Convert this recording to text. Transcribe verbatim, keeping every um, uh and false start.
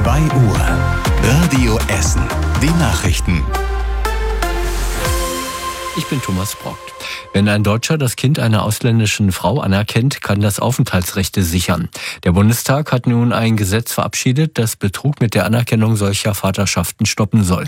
zwei Uhr. Radio Essen. Die Nachrichten. Ich bin Thomas Brockt. Wenn ein Deutscher das Kind einer ausländischen Frau anerkennt, kann das Aufenthaltsrechte sichern. Der Bundestag hat nun ein Gesetz verabschiedet, das Betrug mit der Anerkennung solcher Vaterschaften stoppen soll.